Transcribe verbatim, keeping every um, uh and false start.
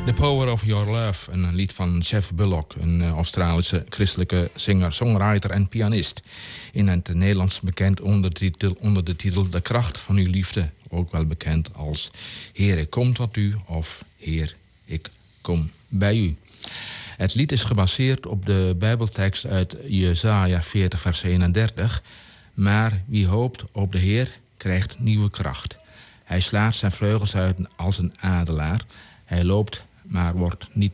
The Power of Your Love, een lied van Jeff Bullock, een Australische christelijke zanger, songwriter en pianist. In het Nederlands bekend onder de titel, onder de titel De Kracht van Uw Liefde, ook wel bekend als Heer, ik kom tot U of Heer, ik kom bij U. Het lied is gebaseerd op de Bijbeltekst uit Jesaja veertig vers eenendertig. Maar wie hoopt op de Heer krijgt nieuwe kracht. Hij slaat zijn vleugels uit als een adelaar. Hij loopt, maar wordt niet